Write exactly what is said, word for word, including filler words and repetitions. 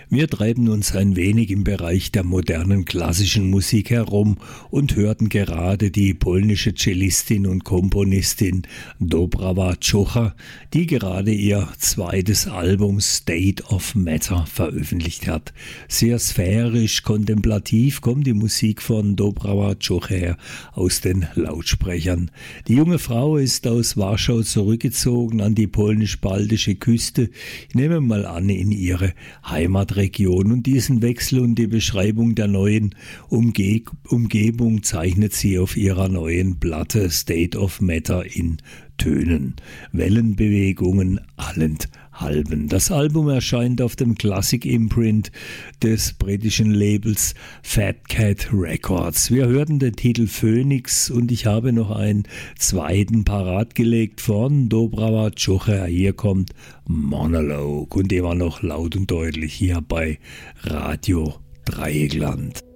Wir treiben uns ein wenig im Bereich der modernen klassischen Musik herum und hörten gerade die polnische Cellistin und Komponistin Dobrawa Czocha, die gerade ihr zweites Album State of Matter veröffentlicht hat. Sehr sphärisch, kontemplativ kommt die Musik von Dobrawa Czocha her aus den Lautsprechern. Die junge Frau ist aus Warschau zurückgezogen an die polnisch-baltische Küste, ich nehme mal an in ihre Heimatregion, und diesen Wechsel und die Beschreibung der neuen Umge- Umgebung zeichnet sie auf ihrer neuen Platte State of Matter in Tönen, Wellenbewegungen allenthalben. Das Album erscheint auf dem Classic Imprint des britischen Labels Fat Cat Records. Wir hörten den Titel Phoenix und ich habe noch einen zweiten parat gelegt von Dobrawa Czocha. Hier kommt Monologue und immer noch laut und deutlich hier bei Radio Dreieckland.